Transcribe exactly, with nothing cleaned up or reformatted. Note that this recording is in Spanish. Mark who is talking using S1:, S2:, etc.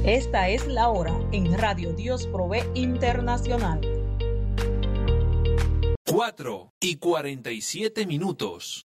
S1: Esta es la hora en Radio Dios Provee Internacional.
S2: cuatro y cuarenta y siete minutos.